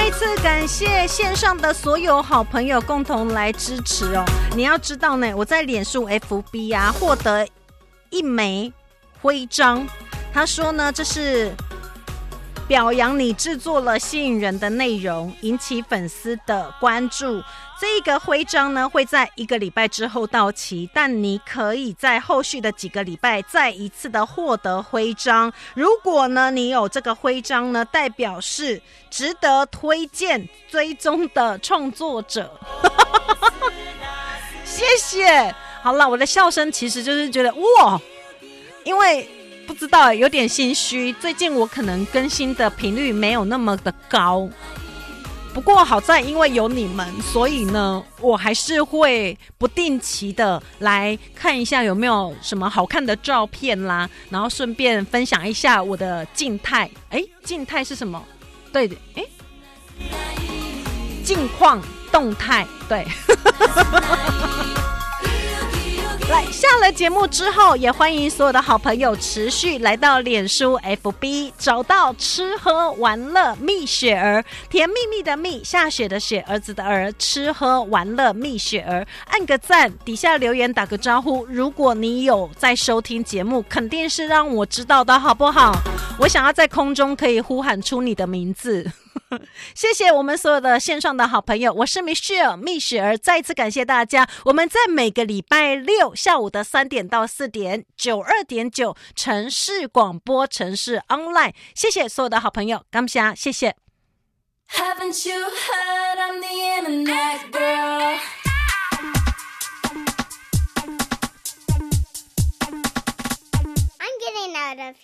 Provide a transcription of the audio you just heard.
再次感谢线上的所有好朋友共同来支持哦。你要知道呢，我在脸书 FB 啊获得一枚徽章，他说呢，这是表扬你制作了吸引人的内容，引起粉丝的关注。这个徽章呢会在1个礼拜之后到期，但你可以在后续的几个礼拜再一次的获得徽章。如果呢你有这个徽章呢，代表是值得推荐追踪的创作者。谢谢。好了，我的笑声其实就是觉得哇，因为不知道有点心虚，最近我可能更新的频率没有那么的高，不过好在因为有你们，所以呢我还是会不定期的来看一下有没有什么好看的照片啦，然后顺便分享一下我的静态。静态是什么？对的，近况动态，对。来，下了节目之后，也欢迎所有的好朋友持续来到脸书 FB， 找到吃喝玩乐蜜雪儿，甜蜜蜜的蜜，下雪的雪，儿子的儿，吃喝玩乐蜜雪儿，按个赞，底下留言打个招呼。如果你有在收听节目，肯定是让我知道的好不好？我想要在空中可以呼喊出你的名字。谢谢我们所有的线上的好朋友，我是 Michelle 蜜雪儿，再一次感谢大家。我们在每个礼拜六下午的3点到4点 92.9 城市广播，城市 online， 谢谢所有的好朋友，感谢，谢谢。 Haven't you heard I'm the internet girl? I'm getting out of